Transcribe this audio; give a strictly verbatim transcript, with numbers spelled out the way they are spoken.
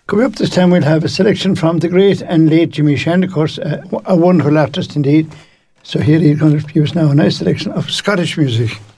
Coming up this time, we'll have a selection from the great and late Jimmy Shand, of course, uh, a wonderful artist indeed. So here he's going to give us now a nice selection of Scottish music.